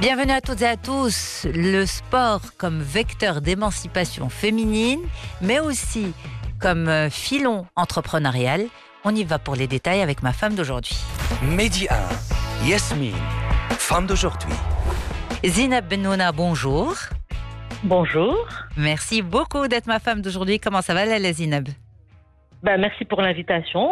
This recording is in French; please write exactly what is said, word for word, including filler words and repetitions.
Bienvenue à toutes et à tous. Le sport comme vecteur d'émancipation féminine, mais aussi comme filon entrepreneurial. On y va pour les détails avec ma femme d'aujourd'hui. Midi un, Yasmine, femme d'aujourd'hui. Zineb Bennouna, bonjour. Bonjour. Merci beaucoup d'être ma femme d'aujourd'hui. Comment ça va, la Zineb? Ben, merci pour l'invitation.